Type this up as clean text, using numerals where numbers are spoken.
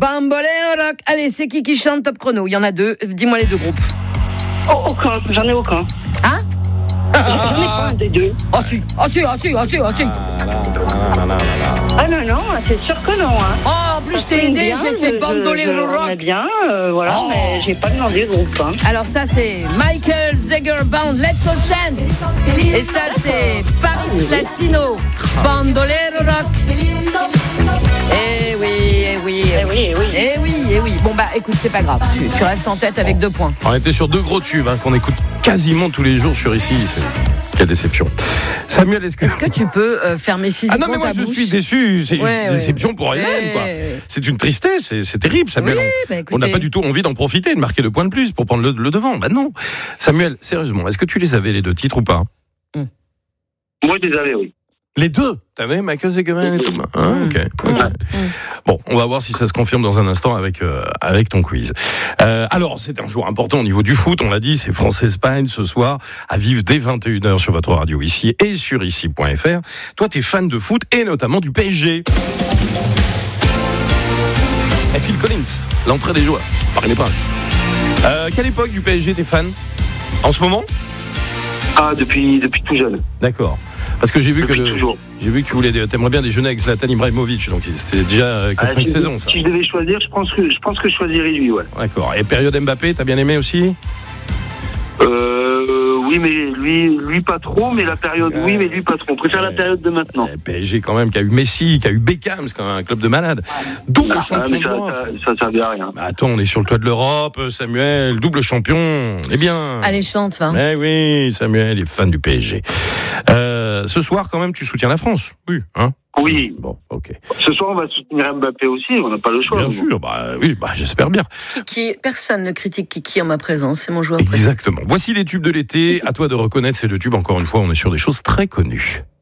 Bamboleo Rock. Allez, c'est qui chante top chrono? Il y en a deux. Dis-moi les deux groupes. Oh, aucun, j'en ai aucun. Hein? J'en ai pas un des deux. Ah si. Ah non, c'est sûr que non. Hein. Oh, en plus je t'ai aidé, j'ai fait Bandolero Rock. Bien, voilà, mais j'ai pas demandé le groupe. Hein. Alors ça c'est Michael Zager Band, Let's All Chant. Et ça c'est Paris Latino, Bandolero Rock. Eh oui. Bon bah écoute, c'est pas grave, tu restes en tête avec 2 points. On était sur 2 gros tubes qu'on écoute quasiment tous les jours sur ici. Quelle déception. Samuel, est-ce que tu peux fermer physiquement ta bouche? Ah non, mais moi je suis déçu. C'est une déception pour elle-même, quoi. C'est une tristesse, c'est terrible, Samuel. On n'a pas du tout envie d'en profiter, de marquer 2 points de plus pour prendre le devant. Bah non. Samuel, sérieusement, est-ce que tu les avais les 2 titres ou pas? Moi, je les avais, oui. Les 2? T'avais Michael Zagerman et tout? Ok. Bon, on va voir si ça se confirme dans un instant avec ton quiz. Alors, c'est un jour important au niveau du foot, on l'a dit, c'est France-Espagne ce soir, à vivre dès 21h sur votre radio ici et sur ici.fr. Toi, t'es fan de foot et notamment du PSG. Et Phil Collins, l'entrée des joueurs, par les Princes. Quelle époque du PSG t'es fan? En ce moment? Ah, depuis tout jeune. D'accord. Parce que j'ai vu toujours. J'ai vu que t'aimerais bien déjeuner avec Zlatan Ibrahimovic, donc c'était déjà 4-5 saisons, ça. Si je devais choisir, je pense que je choisirais lui, ouais. D'accord. Et période Mbappé, t'as bien aimé aussi? Oui, mais lui pas trop, mais la période, oui, mais lui pas trop. On préfère la période de maintenant. PSG quand même, qui a eu Messi, qui a eu Beckham, c'est quand même un club de malades. Double champion d'Europe. Ça servait à rien. Attends, on est sur le toit de l'Europe, Samuel, double champion. Eh bien. Allez, chante, va. Eh oui, Samuel est fan du PSG. Ce soir, quand même, tu soutiens la France. Oui, hein? Oui. Bon, ok. Ce soir, on va soutenir Mbappé aussi, on n'a pas le choix. Bien sûr, j'espère bien. Personne ne critique Kiki en ma présence, c'est mon joueur préféré. Exactement. Voici les tubes de l'été. À toi de reconnaître ces 2 tubes. Encore une fois, on est sur des choses très connues.